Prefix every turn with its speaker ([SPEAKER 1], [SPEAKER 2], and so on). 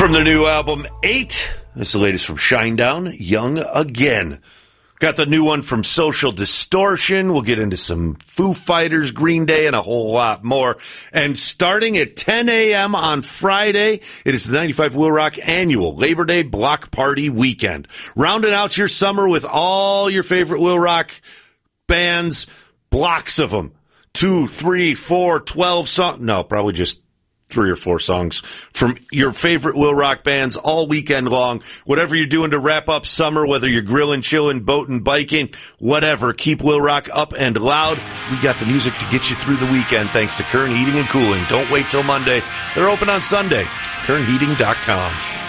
[SPEAKER 1] From their new album, 8. This is the latest from Shinedown, Young Again. Got the new one from Social Distortion. We'll get into some Foo Fighters, Green Day, and a whole lot more. And starting at 10 a.m. on Friday, it is the 95 Will Rock annual Labor Day Block Party Weekend. Rounding out your summer with all your favorite Will Rock bands, blocks of them. 2, 3, 4, 12 songs. No, probably just 3 or 4 songs from your favorite Will Rock bands all weekend long. Whatever you're doing to wrap up summer, whether you're grilling, chilling, boating, biking, whatever, keep Will Rock up and loud. We got the music to get you through the weekend thanks to Kern Heating and Cooling. Don't wait till Monday. They're open on Sunday. KernHeating.com.